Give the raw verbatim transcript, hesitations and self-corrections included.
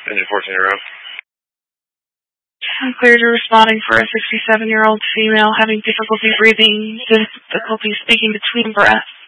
Engine fourteen zero. I'm cleared to responding for a sixty-seven-year-old female having difficulty breathing, difficulty speaking between breaths.